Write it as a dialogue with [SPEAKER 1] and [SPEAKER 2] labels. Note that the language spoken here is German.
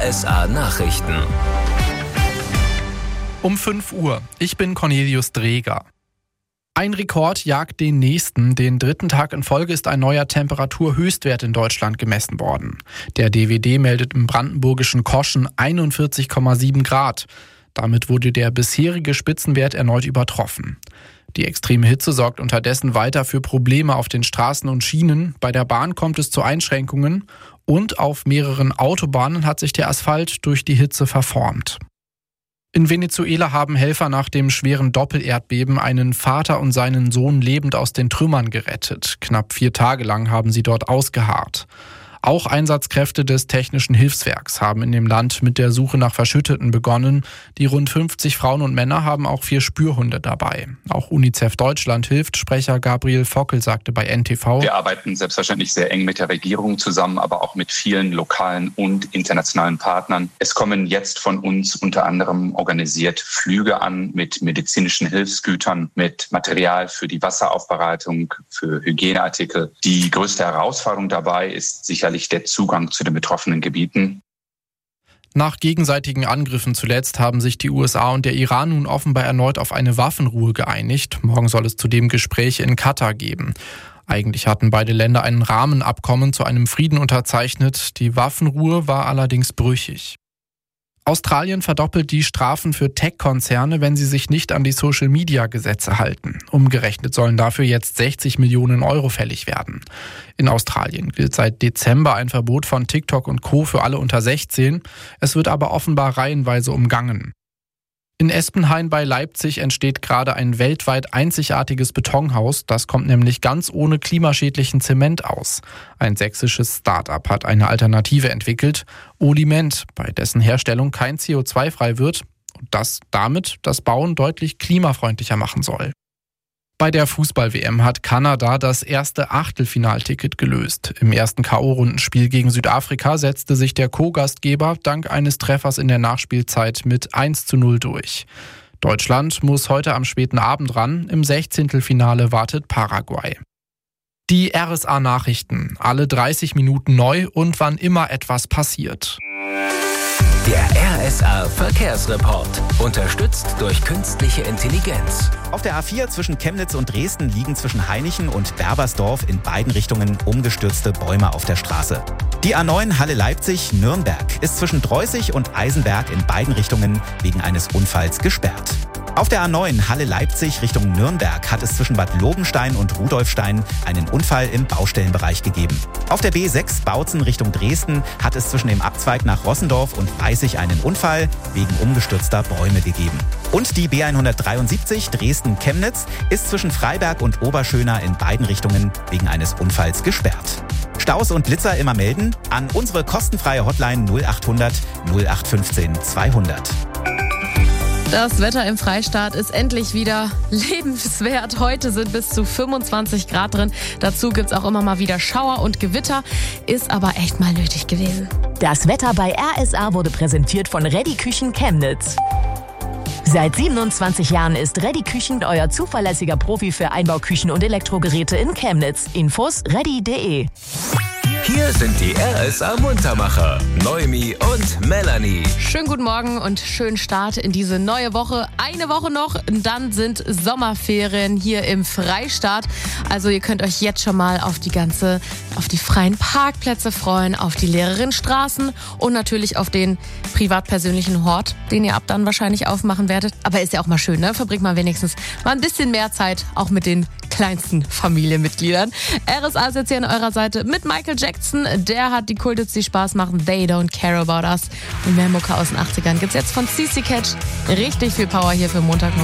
[SPEAKER 1] RSA Nachrichten.
[SPEAKER 2] Um 5 Uhr. Ich bin Cornelius Dreger. Ein Rekord jagt den nächsten. Den 3. Tag in Folge ist ein neuer Temperaturhöchstwert in Deutschland gemessen worden. Der DWD meldet im brandenburgischen Koschen 41,7 Grad. Damit wurde der bisherige Spitzenwert erneut übertroffen. Die extreme Hitze sorgt unterdessen weiter für Probleme auf den Straßen und Schienen. Bei der Bahn kommt es zu Einschränkungen und auf mehreren Autobahnen hat sich der Asphalt durch die Hitze verformt. In Venezuela haben Helfer nach dem schweren Doppelerdbeben einen Vater und seinen Sohn lebend aus den Trümmern gerettet. Knapp 4 Tage lang haben sie dort ausgeharrt. Auch Einsatzkräfte des Technischen Hilfswerks haben in dem Land mit der Suche nach Verschütteten begonnen. Die rund 50 Frauen und Männer haben auch 4 Spürhunde dabei. Auch UNICEF Deutschland hilft. Sprecher Gabriel Fockel sagte bei NTV:
[SPEAKER 3] Wir arbeiten selbstverständlich sehr eng mit der Regierung zusammen, aber auch mit vielen lokalen und internationalen Partnern. Es kommen jetzt von uns unter anderem organisiert Flüge an mit medizinischen Hilfsgütern, mit Material für die Wasseraufbereitung, für Hygieneartikel. Die größte Herausforderung dabei ist sicherlich der Zugang zu den betroffenen Gebieten.
[SPEAKER 2] Nach gegenseitigen Angriffen zuletzt haben sich die USA und der Iran nun offenbar erneut auf eine Waffenruhe geeinigt. Morgen soll es zudem Gespräche in Katar geben. Eigentlich hatten beide Länder ein Rahmenabkommen zu einem Frieden unterzeichnet. Die Waffenruhe war allerdings brüchig. Australien verdoppelt die Strafen für Tech-Konzerne, wenn sie sich nicht an die Social-Media-Gesetze halten. Umgerechnet sollen dafür jetzt 60 Millionen Euro fällig werden. In Australien gilt seit Dezember ein Verbot von TikTok und Co. für alle unter 16. Es wird aber offenbar reihenweise umgangen. In Espenhain bei Leipzig entsteht gerade ein weltweit einzigartiges Betonhaus. Das kommt nämlich ganz ohne klimaschädlichen Zement aus. Ein sächsisches Start-up hat eine Alternative entwickelt, Oliment, bei dessen Herstellung kein CO2 frei wird und das damit das Bauen deutlich klimafreundlicher machen soll. Bei der Fußball-WM hat Kanada das erste Achtelfinalticket gelöst. Im ersten K.O.-Rundenspiel gegen Südafrika setzte sich der Co-Gastgeber dank eines Treffers in der Nachspielzeit mit 1:0 durch. Deutschland muss heute am späten Abend ran. Im 16. Finale wartet Paraguay. Die RSA-Nachrichten. Alle 30 Minuten neu und wann immer etwas passiert.
[SPEAKER 1] Der RSA-Verkehrsreport. Unterstützt durch künstliche Intelligenz.
[SPEAKER 4] Auf der A4 zwischen Chemnitz und Dresden liegen zwischen Hainichen und Berbersdorf in beiden Richtungen umgestürzte Bäume auf der Straße. Die A9 Halle-Leipzig-Nürnberg ist zwischen Dreußig und Eisenberg in beiden Richtungen wegen eines Unfalls gesperrt. Auf der A9 Halle-Leipzig Richtung Nürnberg hat es zwischen Bad Lobenstein und Rudolfstein einen Unfall im Baustellenbereich gegeben. Auf der B6 Bautzen Richtung Dresden hat es zwischen dem Abzweig nach Rossendorf und Weißig einen Unfall wegen umgestürzter Bäume gegeben. Und die B173 Dresden-Chemnitz ist zwischen Freiberg und Oberschöner in beiden Richtungen wegen eines Unfalls gesperrt. Staus und Blitzer immer melden an unsere kostenfreie Hotline 0800 0815 200.
[SPEAKER 5] Das Wetter im Freistaat ist endlich wieder lebenswert. Heute sind bis zu 25 Grad drin. Dazu gibt's auch immer mal wieder Schauer und Gewitter. Ist aber echt mal nötig gewesen.
[SPEAKER 6] Das Wetter bei RSA wurde präsentiert von Ready Küchen Chemnitz. Seit 27 Jahren ist Ready Küchen euer zuverlässiger Profi für Einbauküchen und Elektrogeräte in Chemnitz. Infos ready.de.
[SPEAKER 1] Hier sind die RSA-Muntermacher, Noemi und Melanie.
[SPEAKER 5] Schönen guten Morgen und schönen Start in diese neue Woche. Eine Woche noch, dann sind Sommerferien hier im Freistaat. Also ihr könnt euch jetzt schon mal auf die freien Parkplätze freuen, auf die leeren Straßen und natürlich auf den privat-persönlichen Hort, den ihr ab dann wahrscheinlich aufmachen werdet. Aber ist ja auch mal schön, ne? Verbringt mal wenigstens mal ein bisschen mehr Zeit, auch mit den kleinsten Familienmitgliedern. RSA ist jetzt hier an eurer Seite mit Michael Jackson. Der hat die Kulthits, die Spaß machen. They Don't Care About Us. Und mehr Mucke aus den 80ern gibt's jetzt von CC Catch. Richtig viel Power hier für Montagmorgen.